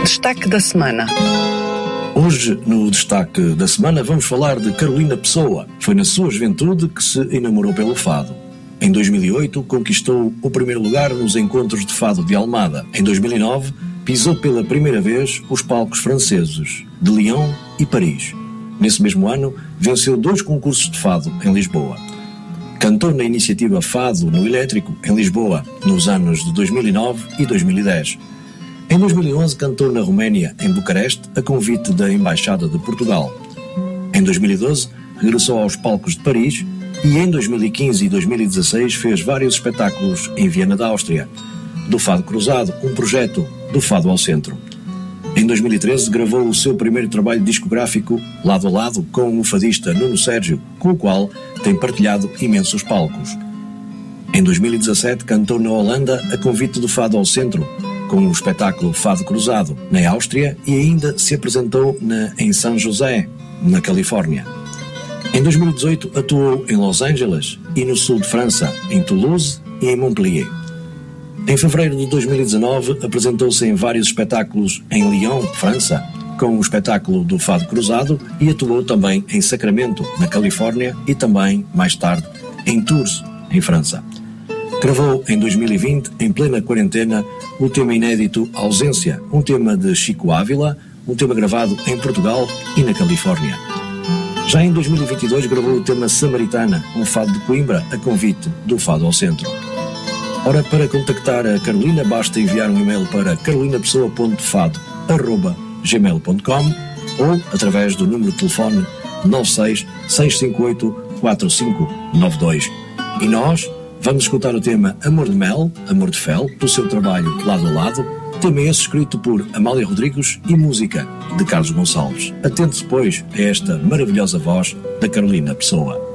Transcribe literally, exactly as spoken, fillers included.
Destaque da semana. Hoje, no destaque da semana, vamos falar de Carolina Pessoa. Foi na sua juventude que se enamorou pelo fado. Em dois mil e oito, conquistou o primeiro lugar nos Encontros de Fado de Almada. Em dois mil e nove, pisou pela primeira vez os palcos franceses de Lyon e Paris. Nesse mesmo ano, venceu dois concursos de fado em Lisboa. Cantou na iniciativa Fado no Elétrico, em Lisboa, nos anos de dois mil e nove e dois mil e dez. Em dois mil e onze, cantou na Roménia, em Bucareste, a convite da Embaixada de Portugal. Em dois mil e doze, regressou aos palcos de Paris e em dois mil e quinze e dois mil e dezasseis fez vários espetáculos em Viena da Áustria. Do Fado Cruzado, um projeto do Fado ao Centro. Em dois mil e treze, gravou o seu primeiro trabalho discográfico, lado a lado, com o fadista Nuno Sérgio, com o qual tem partilhado imensos palcos. Em dois mil e dezassete, cantou na Holanda a convite do Fado ao Centro, com o espetáculo Fado Cruzado, na Áustria, e ainda se apresentou na, em São José, na Califórnia. Em dois mil e dezoito, atuou em Los Angeles e no sul de França, em Toulouse e em Montpellier. Em fevereiro de dois mil e dezanove, apresentou-se em vários espetáculos em Lyon, França, com o espetáculo do Fado Cruzado, e atuou também em Sacramento, na Califórnia, e também, mais tarde, em Tours, em França. Gravou em dois mil e vinte, em plena quarentena, o tema inédito Ausência, um tema de Chico Ávila, um tema gravado em Portugal e na Califórnia. Já em dois mil e vinte e dois gravou o tema Samaritana, um fado de Coimbra, a convite do Fado ao Centro. Ora, para contactar a Carolina, basta enviar um e-mail para carolinapessoa ponto fado arroba gmail ponto com ou através do número de telefone nove seis, seis cinco oito, quatro cinco nove dois. E nós vamos escutar o tema Amor de Mel, Amor de Fel, do seu trabalho Lado a Lado, tema esse escrito por Amália Rodrigues e música de Carlos Gonçalves. Atente depois a esta maravilhosa voz da Carolina Pessoa.